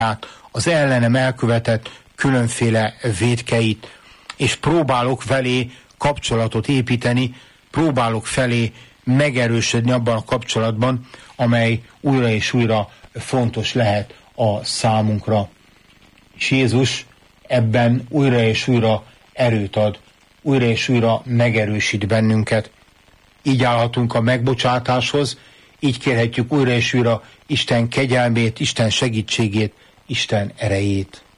az ellenem elkövetett különféle vétkeit, és próbálok velé kapcsolatot építeni, próbálok felé megerősödni abban a kapcsolatban, amely újra és újra fontos lehet a számunkra. És Jézus ebben újra és újra erőt ad, újra és újra megerősít bennünket. Így állhatunk a megbocsátáshoz, így kérhetjük újra és újra Isten kegyelmét, Isten segítségét, Isten erejét.